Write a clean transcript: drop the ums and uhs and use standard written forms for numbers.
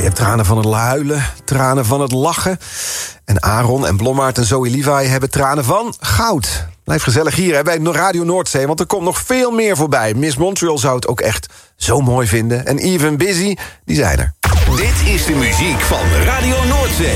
je hebt tranen van het huilen, tranen van het lachen. En Aaron en Blommaert en Zoe Levi hebben tranen van goud. Blijf gezellig hier hè, bij Radio Noordzee, want er komt nog veel meer voorbij. Miss Montreal zou het ook echt zo mooi vinden. En Even Busy, die zijn er. Dit is de muziek van Radio Noordzee.